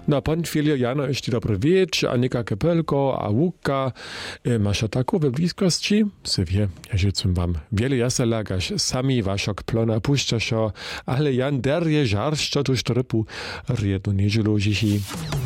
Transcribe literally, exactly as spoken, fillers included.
Na pan chwilę Jano jeszcze dobry wiecz, Anika Kepelko, a Łuka. E, Masza taką we bliskości? Sywie, ja życzę wam wiele jasela, gaż sami waszok plona puszczasz, ale Jan derje żarszczo tu sztrypu, riedu niedzielu dziś.